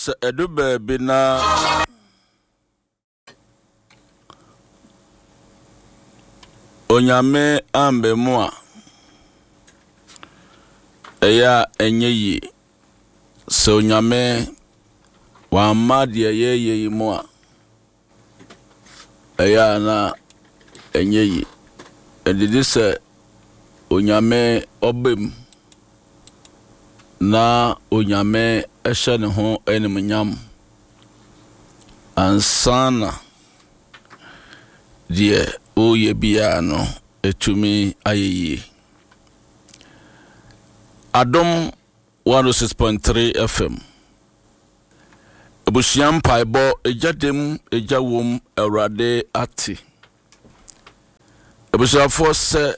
se edu baby na onyame ambe mu a eya enye yi se onyame wa made ye mu a eya na enye yi edidi se onyame obem na onyame ehye ne ho enimnyam ansana die oye bia no etumi ayeyi Adom 106.3 FM Ebusiam paibo ejadem ejawom Awurade ati Ebusiafo se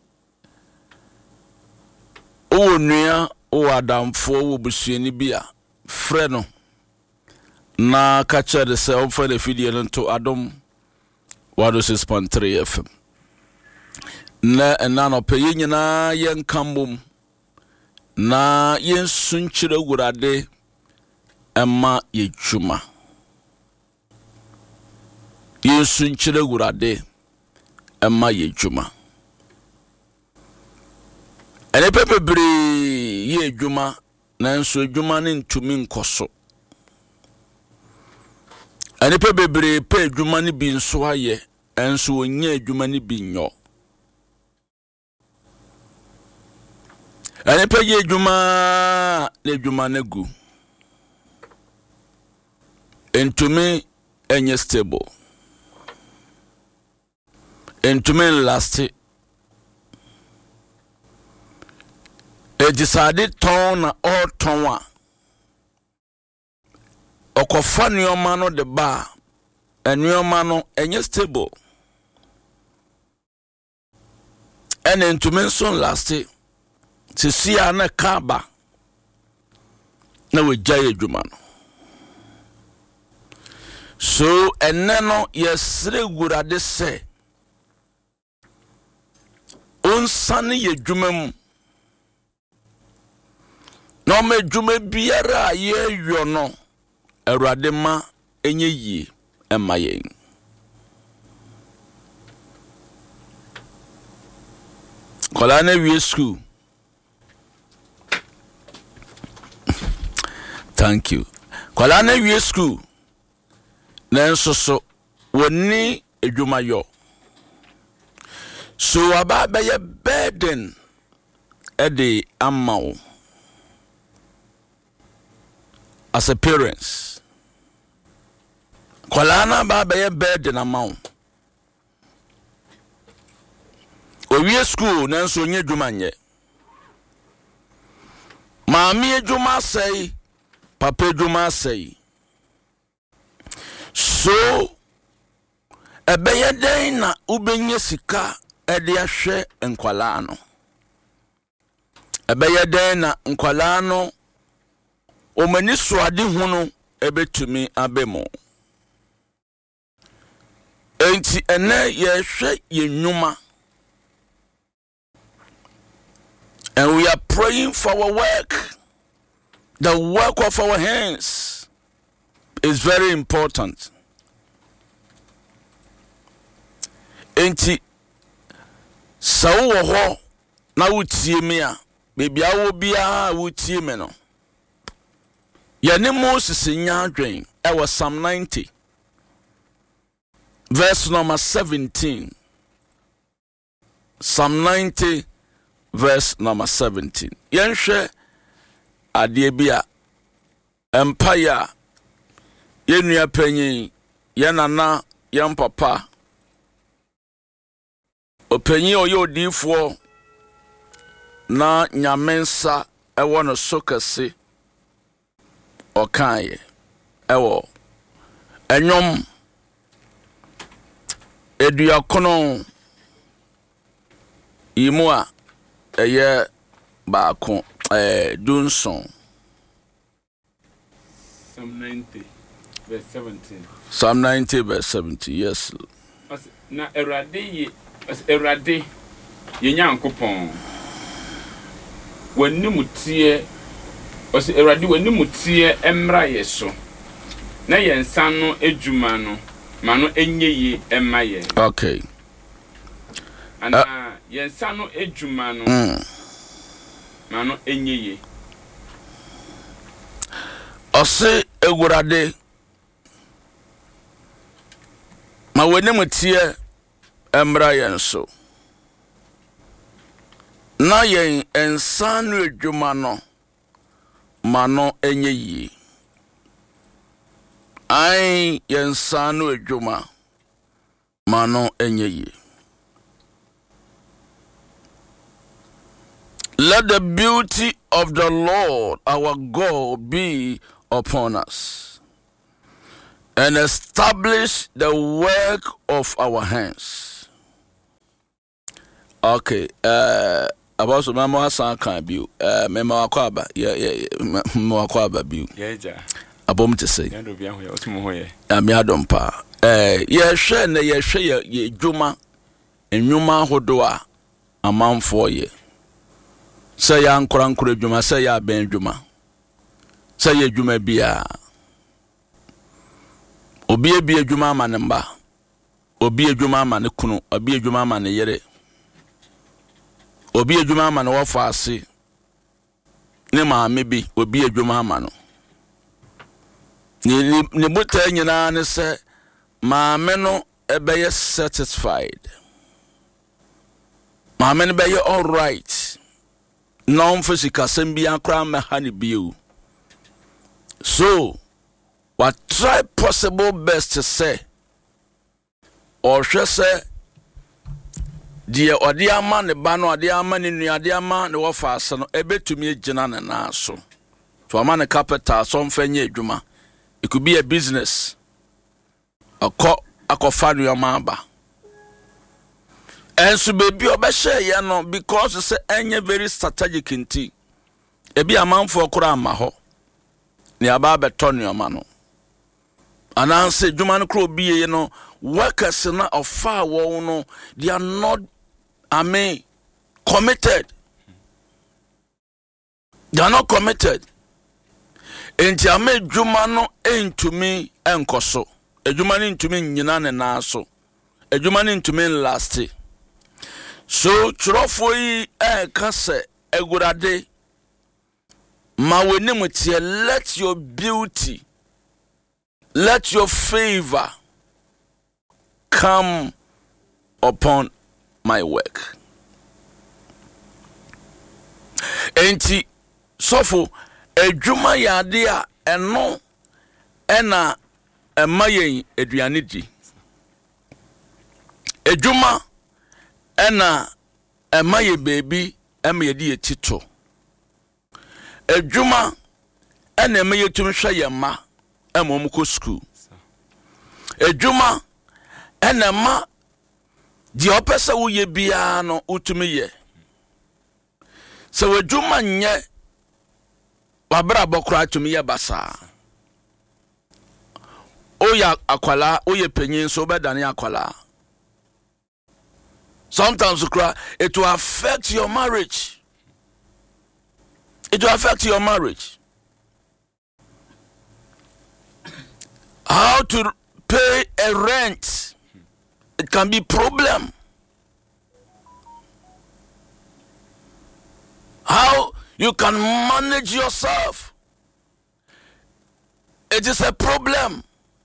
onua o adamfo wo busuani bia frɛ no na ka kyerɛ sɛ ɔmfa le fidie no to Adom 106.3 FM na enano peye nyina yenkambom na yensunkyire Awurade emma yejuma yensunkyire Awurade emma yejuma ene pepebre ye dwuma nanso dwuma ne ntumi nkoso ene pepebre pe dwuma ne bi nso aye enso onye dwuma ne bi nyo ene pe ye dwuma ne gu entumi enye stable entumi last Ejisade ton na all ton a okofa nneoma no de ba nneoma no enye stable ene ntumi nso last sisia na kaba na wegya edwuma no so enne no yesre Awurade se onsane yedwuma mu no me dwuma biara ye yo no Awurade ma enye yi ema yen kola na wie school thank you kola na wie school na nsoso woni edwuma yo so aba ye burden ede amawo as a parents kwalana baba ye burden amount owie school nanso nye dwuma nye maami edwuma sei papa edwuma sei so ebeye den na ubenye sika ede ahwe nkwala no ebeye den na nkwala no omani soade hunu ebetumi abemo enti ene yehwe yenuma and we are praying for our work. The work of our hands is very important. Enti sawo ho na wutie me a bebia wo bia wutie me no yani Moses nyadwen was Psalm 90 verse number 17. Psalm 90 verse number 17. Yenhwe ade bia empire yenua panyin yenana yempapa opanyin oyodifo na nyamensa ewo no sokase okaye ewo enyom eduakono imua eye baako Johnson Psalm 90 verse 17. Psalm 90 verse 70, yes. Na Erade ye Nyankopon wanimutie ɔse Awurade wani mutie emra yeso na yensa no adwuma no ma no enye ye emma ye. Okay. Ana yensa no adwuma no ma no enye ye. Ɔse Awurade ma wani mutie emra yenso na yen ensa no adwuma no ma no enye ye. Ai yensa no adwuma ma no enye ye. Let the beauty of the Lord our God be upon us, and establish the work of our hands. Okay, about so mama san kan biu, mema akwaba, mema akwaba biu. Yeja. Abom te say. Yando bia ho ya otumo ho ye. Ami adom pa. Yehwe na yehwe ye dwuma, enwuma hodo a amanfo ye. Say ya nkora dwuma, say ya ben dwuma. Say ye dwuma bia. Obi e dwuma ama ne mba. Obi e dwuma ama ne kunu, obi e dwuma ama ne yere. Obi e dwuma ama ne wofa ase. Ne maame bi, obi e dwuma ama no. Ni buta nyina ne se maame no ebeye satisfied. Maame no beye all right. Non physical sembi akra me hani biu. So what try possible best to say or she say die odi ama ne ba no odi ama ne nua odi ama ne wofa ase no ebetumi agina ne na so to ama ne capital so mfanye adwuma. It could be a business. Akɔfa nneɛma aba. And so baby obɛhyɛ ya no because say enye very strategic nti. Ebi amanfo kora ama hɔ. Ne aba abɛtɔ nneɛma no. Ananse dwuma no kora obi ye no workers na ofa wɔn no they are not committed. They are not committed. Enti ame dwuma no entumi enkoso. Edwuma no entumi nyina ne na so. Edwuma no entumi last. So trofo yi ka se Awurade ma weni mutie, let your beauty, let your favor come upon my work. Enti sofo edwuma yade a eno ena emayen aduane di. Edwuma ena emaye baby emaye di etito. Edwuma ena emaye tumi hwe yema emom ko school. Edwuma ena ma di opesa wo ye bia no utumi ye. So edwuma nye babra bokra tumi ye basa. Oya akwala, oye penyin so bedane akwala. Sometimes it will affect your marriage. It will affect your marriage. How to pay a rent, it can be problem. How you can manage yourself, it is a problem.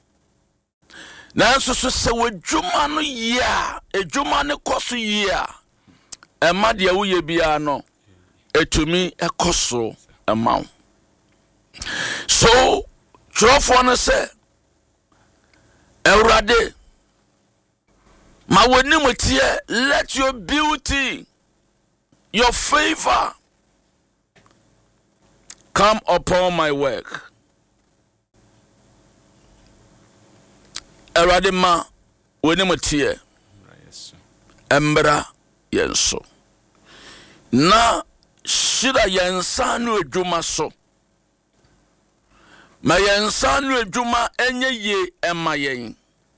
Nanso so se wadwuma no ya edwuma ne koso ya ema de wo ye bia no etumi ekoso ema. So trofo no se Awurade ma woni mutie, let your beauty, your favor come upon my work. Awurade ma woni mutie embra yenso na shira yensa no adwuma so ma yensa no adwuma enye ye ema yen.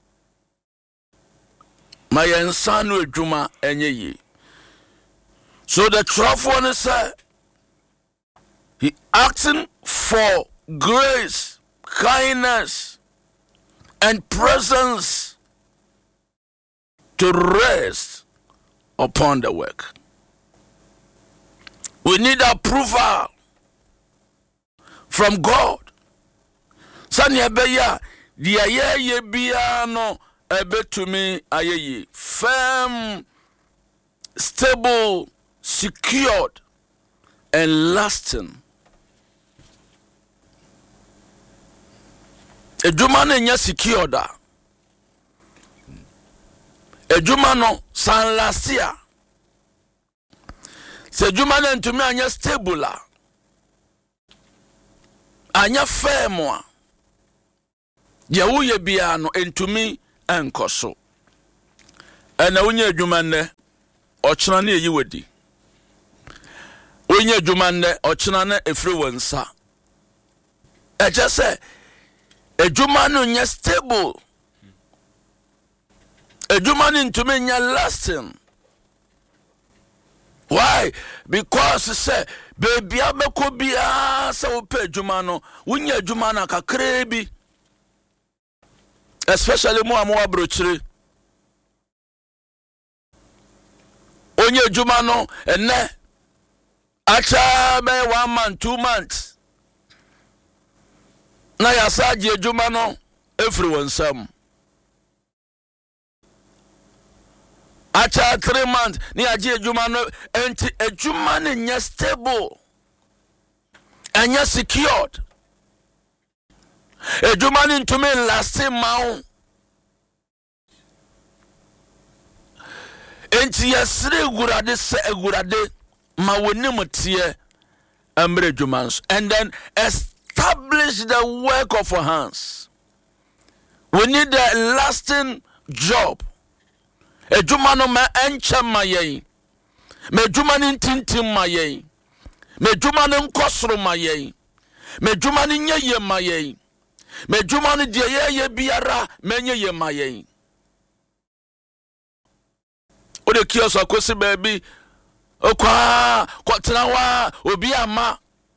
Ma yensa no adwuma enye ye. So the truth one say asking for grace, kindness, and presence to rest upon the work. We need approval from God. Sanya beya di ayeye biya no ebetumi ayeye firm, stable, secured, and lasting. Ejuma no nya secured a. Ejuma no san lastia. Se ejuma no ntumi anya stable a. Anya firm a. Ye uye biya no ntumi enkoso. Ena unye ejuma ne ochina ne yiwedi. Unye ejuma ne ochina ne efri wonsa. Eje se ejuma no nya stable. Ejuma no ntumi nya lasting. Why? Because say baby abeko bia se wo pe ejuma no unye ejuma na kakra bi. Especially mo amwa brochire. Onye ejuma no ene acha be 1 month 2 months na ya saje ejuma no everyone sam acha 3 months ni aje ejuma no enti ejuma ne nya stable anya secured ejuma ne ntumi lasting maun enti yesre gurade se egurade ma wonim tie amre ejuma and then establish the work of our hands. We need a lasting job. Ejuma no ma enche mayen. Me ejuma ni tintim mayen. Me ejuma ni nkosoro mayen. Me ejuma ni nyeye mayen. Me ejuma ni die ye biara menye ye mayen. O de kioso akosi baby okwa kwatena wa obi ama.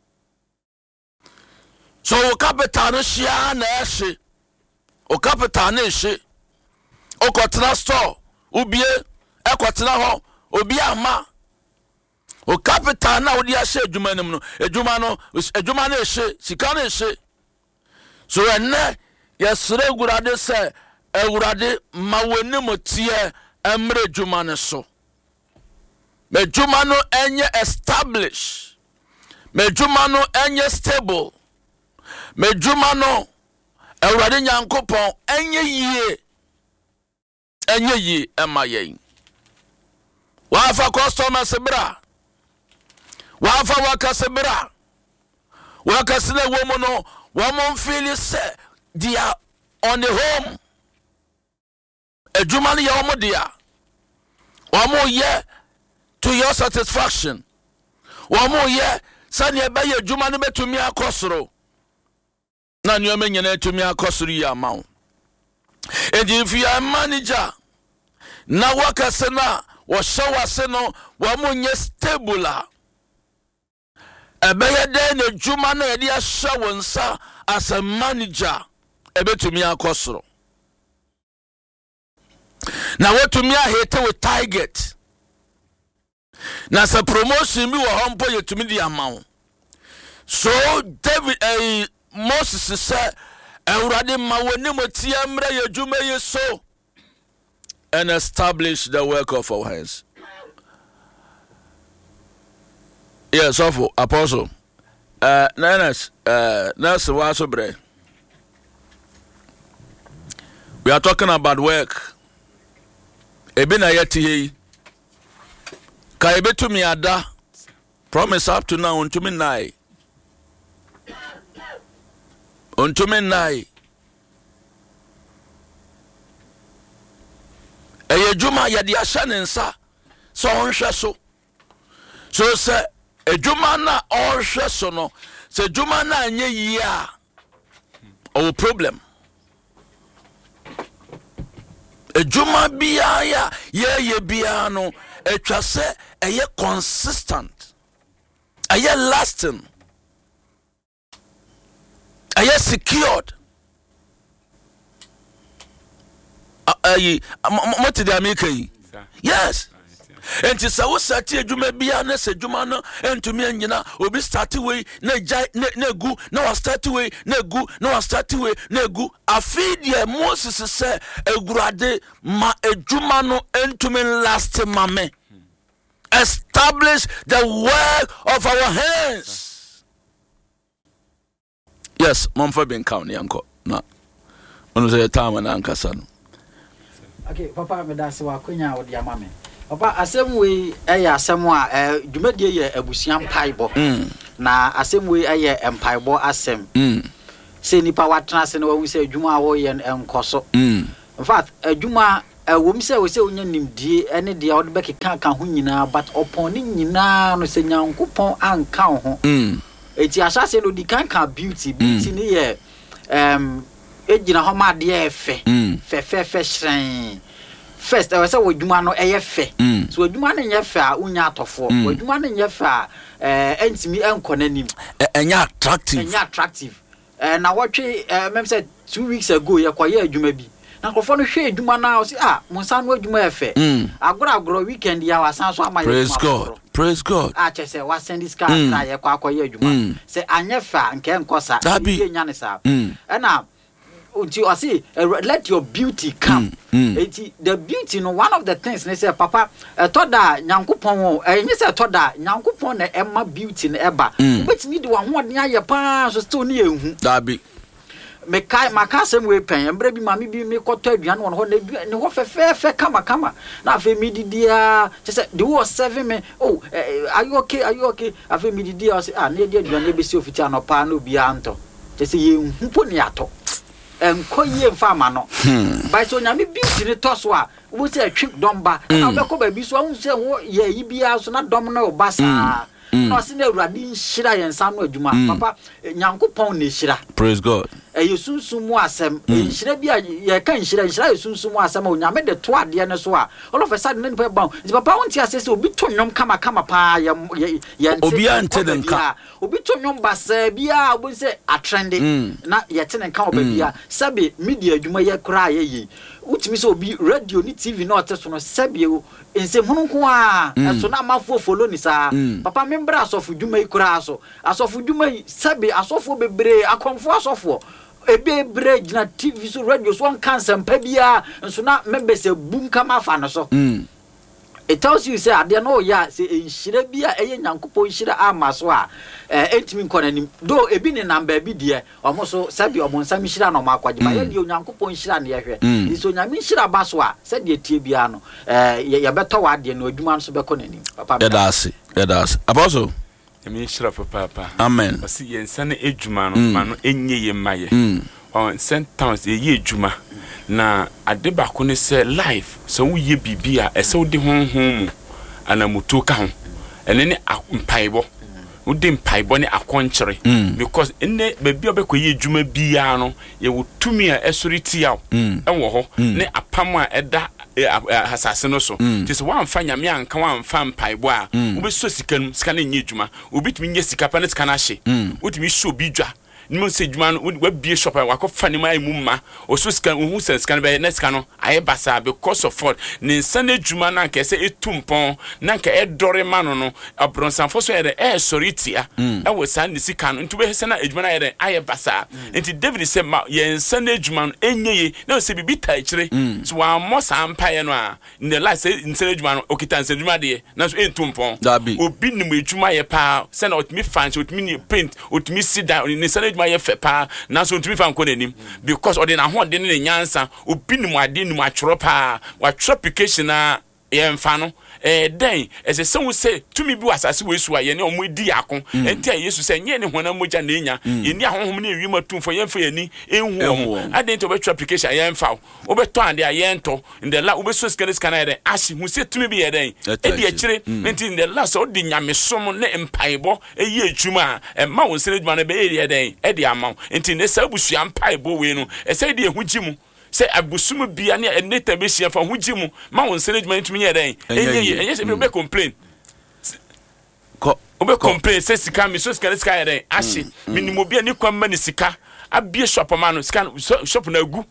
So o capital no shia na ehye. O capital na ehye. O kwatena store ubie ekwatena ho obi ama. O capital na odi ahye adwuma nim no adwuma na ehye sika na ehye. So enne yesre gurade se ewurade ma wonim tie emre adwuma ne so. Me adwuma no enye establish. Me adwuma no enye stable. Me adwuma no ewurade nyankopon enye yi ema yen. Wafa customers bra. Wafa wakase bra. Wakase na womo no wamon feel say they are on the home. Adwuma no ya womo dia. Wamo ye to your satisfaction. Wamo ye sani ebe ye adwuma no betumi akosoro. Na nyome nyene etumi akosoro ya mawo. And if you are a manager, na wakase na washawase no wamunye stable. Ebeye de ne juma na yedi ashawonsa as a manager ebetumi akosoro. Na wetumi ahete with target. Na sa promotion bi wo hompo yetumi di amawo. So David Moses said Ewurade ma wonim tie mra ye dwuma ye so and establish the work of our hands. Yes, apostle. Nanas waso bre. We are talking about work. Ebi na yeti hei. Ka ebetumi ada. Promise up to now untumi nai. Untumi nai. Eye juma yadi ashane nsa. So onhwe so. So se ejuma na onhwe so no. Se juma na anye yi a. O problem. Ejuma biya ya ye biya no etwa se eye consistent. Eye lasting. I secured. What did I make? Yes. And to say, what's that? You may be honest, Jumano, and to me, and you know, will be started away, no go, no, I start away, no go, no, I start away, no go. I feed ye Moses say, a grade, ma a Jumano, and to me last mame. Establish the work of our hands. Yes, Mumford been county, uncle. No, when was a time and Uncle Son. Okay, Papa, me that's why Quenya with your mammy. Papa, asem we asem wa dwumadie ye abusuam paibo na asem we empaibo asem se nipa watena se na wo se adwuma wo ye enkoso in fact adwuma wo mi se wo se onya nimdie ene de wo de bekeka ka ho nyina but upon ni nyina no se nyankopon anka ho eti asase no di kan beauty ni ye ejina ho ma de efe fe hran. First, I was a woman no AF. So, you man in your fair, unya for. You man in your fair, ends me unconanim. And you're attractive. And you're attractive. And I watch Mem said 2 weeks ago, you're quiet, you may be. Now, for the shade, you man now say, Monsan, what you may have. I got a grow weekend, ya was answer my praise God. Praise God. I just say, what's in this car? I quiet, you man. Say, I never and can cause that be Yanisa. And now, until I see, let your beauty come. The beauty, no one of the things they say, Papa, thought that Yankupon, and yes, I thought that Yankupon Emma beauty in Eba, which need one near your pants, still near that be. Make my cousin way pen, and baby mammy be me caught and one day, and what fair, come. Now, for me, dear, just said, do was 7 men. Oh, are you okay? Are you okay? I feel me, dear, I need you, maybe so if it's no pano bianto. Just see you, Puniato. Koye farmer no by so nyame beauty ne toswa wo say twip domba na obeko ba bi so wo say wo ye bia so na dom na obasa no se na urade nhira yensa no adwuma papa nyankopon ne hira. Praise God. Yesunsumu asem nhira bia ye kan nhira yesunsumu asem o nyame de to ade ne so a all of a sudden ne ba papa wonti asese obi to nyom kama pa ye obi ante den ka obi to nyom basa bia obi say atrende na ye tene ka oba bia sabe media adwuma ye kra ye utimi so obi radio ni TV na oteso no sabe o ensehunu ko a so na amafo follow ni sa papa membra asofu dwuma ikura so asofu dwuma sabe asofo bebre akonfo asofo ebe bre gina TV so radio so on cancer mpa bia so na members ebum kama fa no so it tells you say ade no ya say enhira bia eye nyankopon nhira ama so a entimi nkonanim do ebi ne number bi de omo so sabi omo nsam nhira no makwaje ba ye de nyankopon nhira ne yehwe so nyame nhira ba so a se de tie bia no ye beto wa ade no adwuma no so bekonanim papa that's apostle me nhira papa amen osi yensa ne adwuma no ma no enye ye maye on sentence ye adwuma na ade ba ko ne se life so wo ye bibia e se wo de honhom ana muto ka ho ene ne mpaibo wo de mpaibo ne akonkyere because ene baabi obekọ ye adwuma bia no ye wo tumi a esoriti aw enwo ho ne apam a eda hasase no so tise wan fa nyame anka wan fa mpaibo a wo be so sika ne nye adwuma obitumi nye sika pa ne sika na hye wotumi show bidwa nimo se djuma no we bie shop wa ko fa ni mai mumma o so scan hu sen scan be na scan no aye basa because of fraud ni nsane djuma na nke se etumpon na nke edore mano no abronsanfo so ere soritia e wo san ni sika no ntu be se na djuma na ere aye basa enti David se ma ye nsane djuma no enyeye na se bibi ta kire so wa mo sampa ye no a ne la se nsane djuma no okita nsane djuma de na so entumpon obi ni mu djuma ye pa se na otimi fancy otimi ni paint otimi sida ni nsane my fepa na so ntumi fa nkọ nanim because odi na ho de ne nyansa obi ni mu ade ni mu atworo pa wa application na ye mfa no den ese se wo se tumi bi wasase we su aye ne omudi akon enti yesu se nye ne hona moja na enya ye ni ahohom na ewi matumfo ye mfa ye ni enhu ade to be application ye mfa wo be to ade aye ento inde la wo be so scan ade ashi hu se tumi bi ye den e di akire enti inde la so di nyamesom ne empaibo eyi adwuma ma wo sere adwuma na be ye den e di ama enti ne sa busua empaibo we no e se di ehugimu se abusum bia ne eneta be hia fa hogimu ma won selejman ntumi ye den enye se be complain ko obe complain se sika mi so sika ye den ashi minimo bia ni kwamma ni sika abie shop man scan shop na gu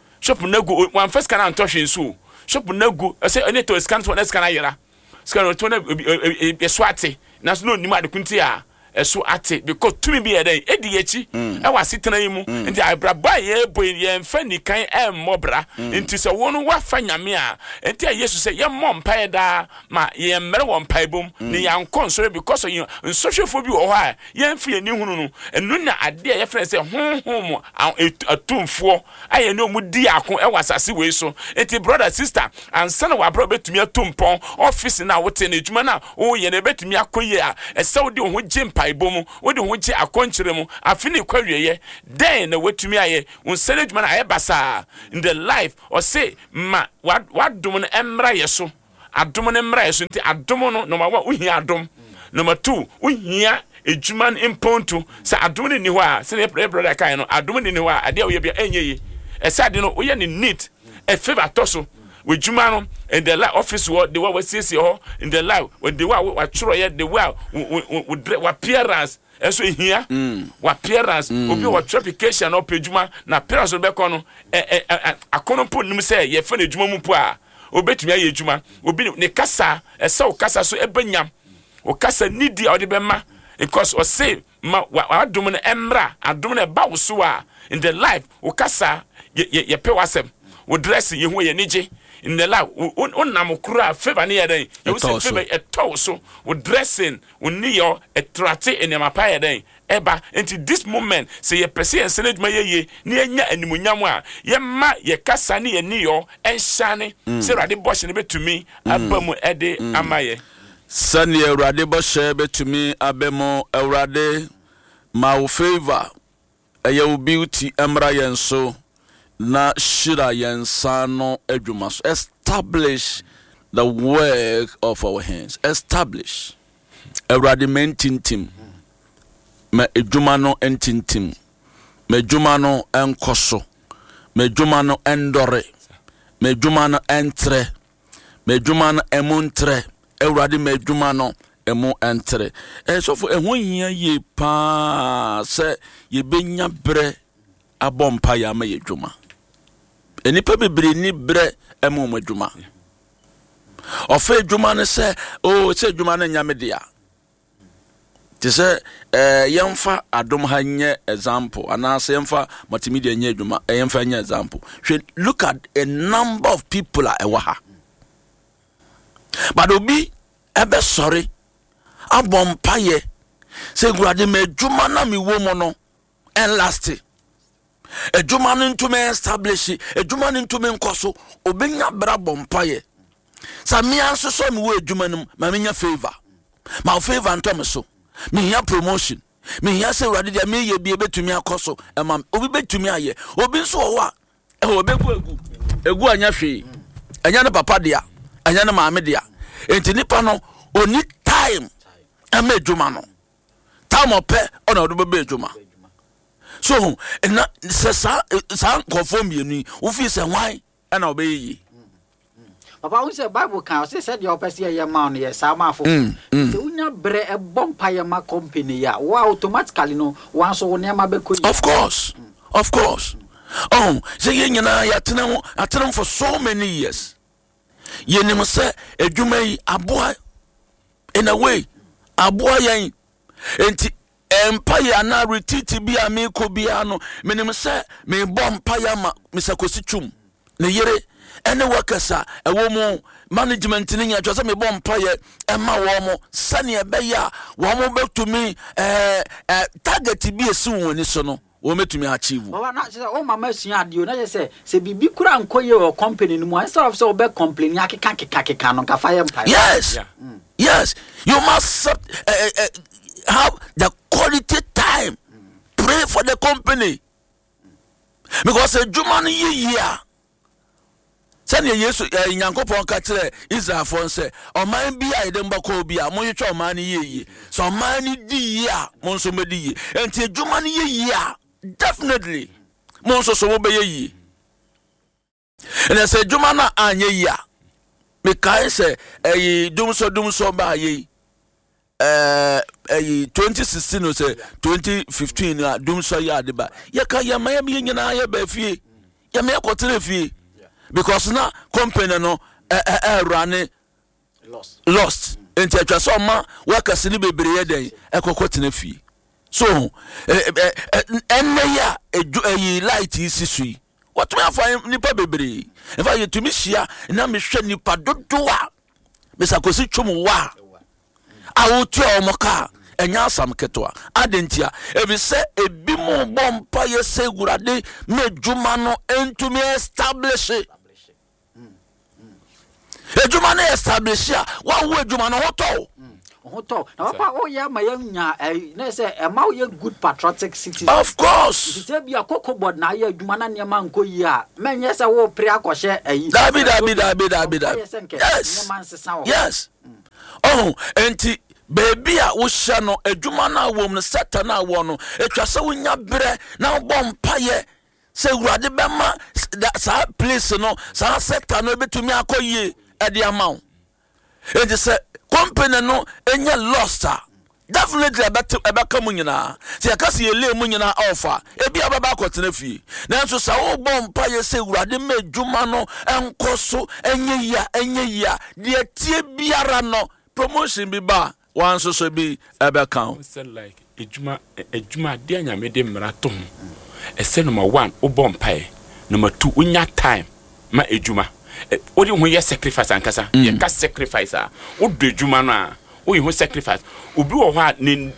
one first scan and touch so shop na gu say any to scan for next scan ayera scan to na e swate na so no nima de kunti a eso ate because to me be e di echi e wa sitena yi mu nti abraba ye boy ye mfa nikan mobra nti se wonu wa fa nyame a nti yesu se ye mompa da ma ye mmere won pai bom ni yankon so because you social bi wo ha ye mfa ni hunu no enu na ade ye friend se honhom atumfo aye no mu di akon e wasase we so nti brother sister ansa na wa bro betumi atumpon office na wote na ejuma na wo ye na betumi akoye a ese wo di ho jimpa ibomu wodi ho chi akonkyere mu afini kwawieye den na wetumi aye unsele adwuma na aye basa in the life or say ma wadom no emra yeso adom no emra yeso nti adom no number 1 uhia adom number 2 uhia adwuma impontu sa adom ni ho a se ne brother kan no adom ni ho a ade a wo ye bia enyeyi ese ade no wo ye ni neat e favor toso with Jumano in the office what the what see in the life when the what churo the well with appearance eso here what appearance obi what application up Juma na appearance be kono akono po nim say ye fa na Juma mu po a obetumi aye Juma obi ne kasa ese o kasa so ebanyam o kasa nidi o de be ma because o say ma adom na emra adom na ba wo so a in the life o kasa ye pe wasem wo dress ye ho ye nije in the life unam kura favor ne yeden you say favor eto so wo dressing uni yo etrate enemapa yeden eba into this moment say ye pese en seneduma ye ne anya animunyam a ye ma ye kasa ne ye ni yo enhyane say rade bosh ne betumi abamu ede amaye sani Awurade bosh betumi abemu Awurade ma wo favor eye wo beauty emra yenso na shira yansano edumas establish the work of our hands establish Awurade mentintim me edwuma no entintim me edwuma no enkoso me edwuma no endore me edwuma no entre me edwuma no emuntre Awurade me edwuma no emu entre so for ehun hia ye pa se ye benya bre abompa ya ma ye edwuma enipa bebre ni bre emu adwuma ofa adwuma ne se se adwuma na nyame dia ti se yemfa adom ha nye example anase yemfa multimedia nye adwuma yemfa nye example look at a number of people are ewa but obi ebe sorry abompa ye se Awurade me adwuma na me wo mo no en last edwuma no ntumi establish edwuma no ntumi nkoso obenya bra bompaye sa me anso so me wo edwuma no ma menya favor ma favor ntom so me hia promotion me hia se Awurade dia me ye bia betumi akoso ma obi betumi aye obi nso wo a obeku egu anya hwe anya ne papa dia anya ne maame dia enti nipa no oni time ama edwuma no time ope ona odo be edwuma so na sa confirm you wo fi say why na obeyi papa we say Bible can say said your person ye ma no ye sa ma fo se unya bre e bompa ye ma company ya wa automatically no wan so wo ne ma be ko of course say ye nyina ya tena for so many years ye nim say edwuma yi aboa in a way aboa yen enti empire na retreat bia me ko bia no menim se me bompire ma mesakosi twum ne yere ene wakasa ewo mu management ni nya twa se me bompire e ma wo mo sane ebe ya wo mo betumi target bi esi woni so no wo metumi achieve o na se o mama sua ade o na se bibi kura nkoye o company ni mu instead of so be complain akeka no ka fire empire yes you must have the quality time pray for the company because a Juman year send yesu nyankopon ka kire Israel for say o man bia edemba ko bia mo yetwa o man ye so man di year mo so medi ye enti Juman year definitely mo so wo be ye and say Jumana anye year me kai say dumso ba ye 2016 say 2015 dum so ya de ba ya ka ya maya bi nyina ya ba fie ya me akotere fie because na company no run lost enti atwa so ma workers ni bebre ye den ekokotena fie so ya light isi sui what me afa nipa bebre in fact you to me shia na me hwe nipa dodo a me sakosi twom wa awuti omoka enya asam ketwa adentia ebi se ebi mo bompa ye se gurade medjuma no entumi establish ejuma no establish a wa wo ejuma no hoto na papa o ya ma ya nya na say e ma ye good patriotic citizen of course say bia kokko board na ya ejuma na niam anko yi a menye say wo pre akɔhye ayi dabi yes oh enti baby a wo hye no ejuma na wo no satan na wo no etwa se wonya brɛ na bompa ye se urade bema sa place no sa satan no betumi akoyie ade amaw enti se company no enya lost definitely ebeka munyina se yakase yele munyina offer ebi ababa akotena fie nanso sa wo bompa ye se urade ma ejuma no enkoso enye ya de tie biara no promotion bi ba wan so bi ebeka like ejuma de anyame de mrato ese number 1 wo bompa number 2 unya time ma ejuma odi ho ye sacrifice ankasa ye ka sacrifice a wo do ejuma no a wo ye ho sacrifice obi wo ho a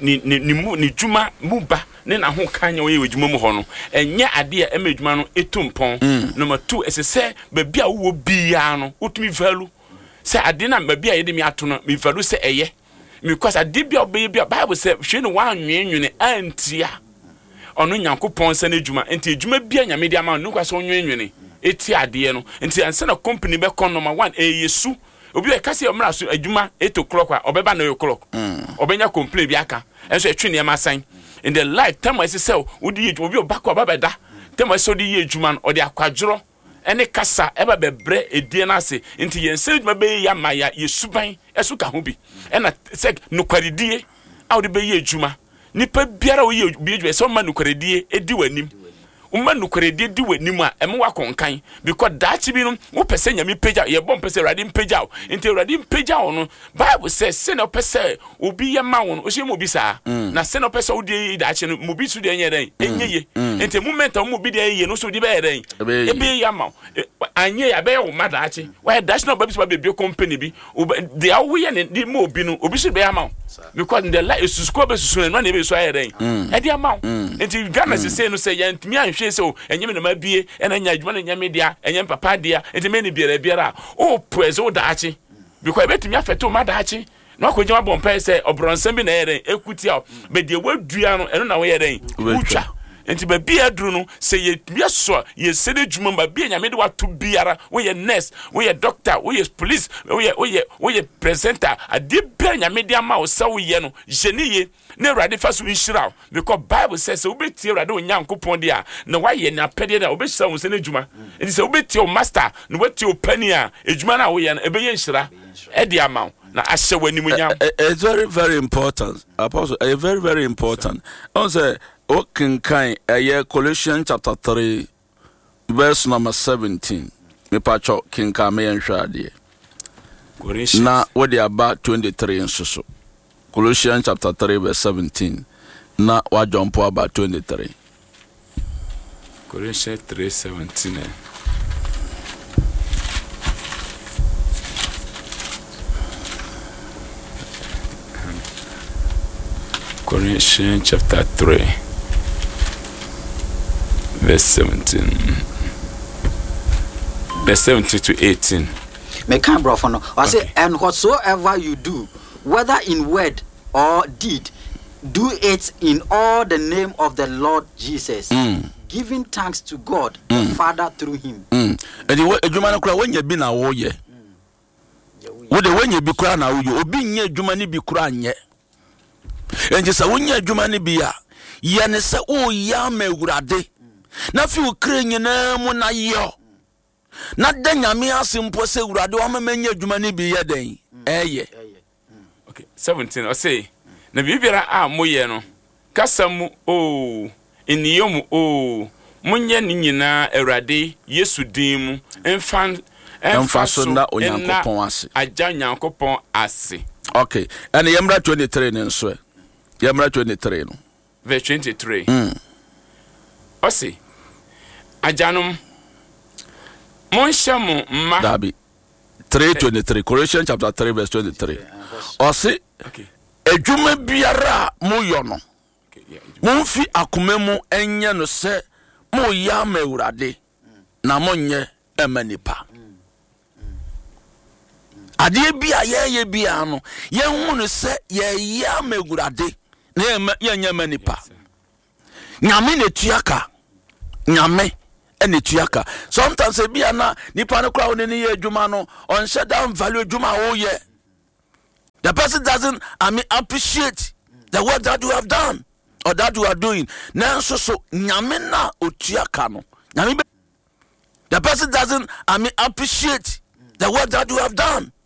ni juma mu ba ne na ho kanya wo ye ejuma mu ho no enye ade a ema ejuma no etumpon number 2 ese se ba bia wo bia no utumi value se ade na ba bia ye de mi ato no mi value se eye because ade bia obe bia Bible say hwe no wan nwenwene antia ono Nyankopon se na ejuma enti ejuma bia nyame de ama no kwa se onwenwene eti ade no enti anse na company be kon number 1 yesu obi e kase omra so ejuma 8 o'clock a obeba na 8 o'clock obenya complain bi aka enso etwe ne ma san in the life time I say odi obi obakwa babeda time I say odi ye ejuma no odi akwadworo ene kasa eba bebre edie na ase enti yense ejuma be ya maya yesuban esu ka ho bi ena se nokwaredie a odi be ye ejuma nipa biara wo ye bi ejuma so ma nokwaredie edi wanim umma nukredie di wanim a eme wakonkan because dachi bi no wo pese nyame pagya ye bom pese radi pagya enti radi pagya no Bible says se no pese obi ye ma wo no o se mo bi sa na se no pese odi dachi no mo bi su de enye den enye enti moment mo bi de ye no so di be den ebe ya ma anye ya be wo ma dachi why dachi no ba bi so be company bi de awo ye ne di mo bi no obi su be ya ma because in the life is scope susu no na be so ya den e di ama enti Ghana se no say yantimi anhwe se o enyem na mabie ena nya adwuma na nyame dia enyem papa dia enti me ni biara o press o daachi because ebetimi afeto ma daachi no akojima bompa se obronsan bi na yeren ekuti a be de wadua no eno na wo yeren utwa enti ba bia duru no se ye so ye sede dwuma ba bia nyame de wato biara wo ye nurse wo ye doctor wo ye police wo ye presenter ade bia nyame de ama wo sa wo ye no jeniye na Awurade fa so nhyira because Bible says se obetie Awurade Onyankopon dia na waye na pede na obehira wo se na dwuma enti se obetie o master na watie o pani a edwuma na wo ye na ebeye nhyira e de ama na ahye wanimu nyam. It's very very important, apostle, very very important. On say Okinkai Colossians chapter 3 verse number 17. Me pacho kinka me enhwade. Na what they about 23 and so. Colossians chapter 3 verse 17. Na what jump about 23. Colossians 3:17. Colossians chapter 3 verse 17. Verse 17 to 18. Me can bro for no. I say, and whatsoever you do, whether in word or deed, do it in all the name of the Lord Jesus, giving thanks to God the Father through him. And you adwuma when you be na wo ye. Wo de when you be kura na wo ye, obi nye adwuma ni bi kura nye. Enje sa wo nye adwuma ni bi a, ye ne se o ya ma Awurade. Na fi okre nyina mu na yo. Na da nyame asempo se Awurade o ma manya adwuma ni bi ye den. Eye. Okay, 17 I say na bibira a moye no kasa mu o eniyo mu o munye ni nyina Awurade Yesu din mu emfa so na Onyankopɔn ase agya Onyankopɔn ase. Okay, and yemra 23 ne nso yemra 23 no verse 23 Osi ajanom monhyɛ mo mma dabi 3:23 Colossians chapter 3 verse 23 Osi edwuma biara mo yɔ no monfi akoma mu enye no sɛ mo ya ma Awurade na monye emanipa ade bia ye bia no ye hu no sɛ ye ya ma Awurade na ye nya emanipa nyame ne tuaka nyame ene tuaka sometimes e bia na nipa no kra woni ne ye adwuma no on shut down value adwuma wo ye the person doesn't appreciate the work that you have done or that you are doing nanso so nyame na otuaka no nyame the person doesn't appreciate the work that you have done